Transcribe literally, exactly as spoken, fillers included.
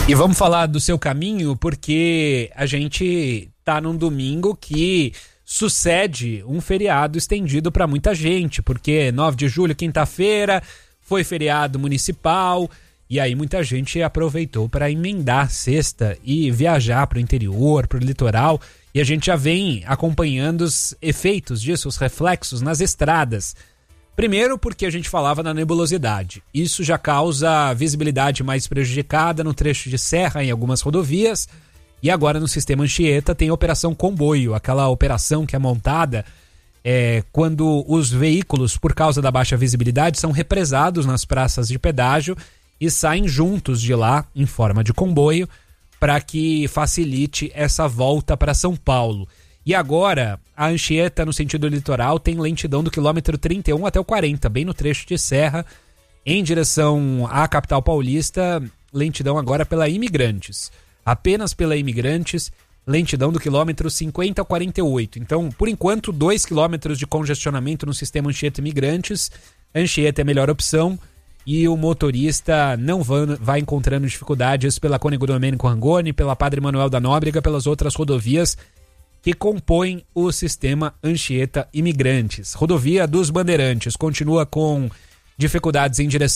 E vamos falar do seu caminho, porque a gente tá num domingo que sucede um feriado estendido para muita gente, porque nove de julho, quinta-feira, foi feriado municipal, e aí muita gente aproveitou para emendar sexta e viajar para o interior, para o litoral, e a gente já vem acompanhando os efeitos disso, os reflexos nas estradas. Primeiro porque a gente falava na nebulosidade. Isso já causa visibilidade mais prejudicada no trecho de serra em algumas rodovias. E agora no sistema Anchieta tem a Operação Comboio, aquela operação que é montada é, quando os veículos, por causa da baixa visibilidade, são represados nas praças de pedágio e saem juntos de lá em forma de comboio para que facilite essa volta para São Paulo. E agora, a Anchieta, no sentido litoral, tem lentidão do quilômetro trinta e um até o quarenta, bem no trecho de serra, em direção à capital paulista, lentidão agora pela Imigrantes. Apenas pela Imigrantes, lentidão do quilômetro cinquenta ao quarenta e oito. Então, por enquanto, dois quilômetros de congestionamento no sistema Anchieta Imigrantes. Anchieta é a melhor opção e o motorista não vai, vai encontrando dificuldades pela Cônego Domênico Rangoni, pela Padre Manuel da Nóbrega, pelas outras rodovias que compõem o sistema Anchieta Imigrantes. Rodovia dos Bandeirantes continua com dificuldades em direção